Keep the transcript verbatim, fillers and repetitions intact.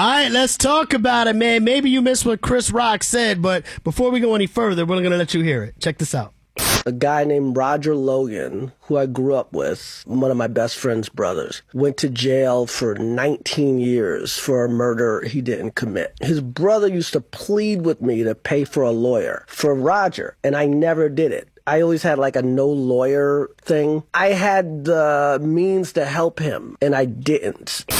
right, let's talk about it, man. Maybe you missed what Chris Rock said, but before we go any further, we're going to let you hear it. Check this out. A guy named Roger Logan, who I grew up with, one of my best friend's brothers, went to jail for nineteen years for a murder he didn't commit. His brother used to plead with me to pay for a lawyer for Roger, and I never did it. I always had like a no lawyer thing. I had the means to help him, and I didn't.